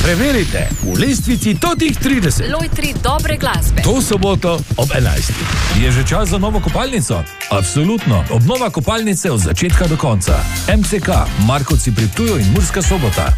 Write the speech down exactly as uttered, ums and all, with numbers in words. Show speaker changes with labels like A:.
A: Preverite v lestvici totih trideset.
B: Lojtri dobre glasbe.
A: To soboto ob enajstih.
C: Je že čas za novo kopalnico? Absolutno. Obnova kopalnice od začetka do konca. M C K, Markovci pri Ptuju in Murska Sobota.